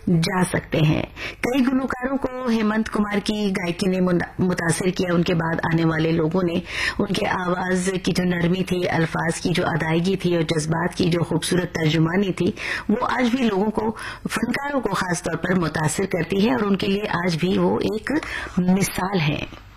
जा सकते हैं। कई गुलकारों को हेमंत कुमार की गायकी ने मुतासिर किया। उनके बाद आने वाले लोगों ने उनके आवाज की जो नरमी थी, अल्फाज की जो अदायगी थी और जज्बात की जो खूबसूरत तर्जुमानी थी, वो आज भी लोगों को, फनकारों को खास तौर पर मुतासिर करती है और उनके लिए आज भी वो एक मिसाल है।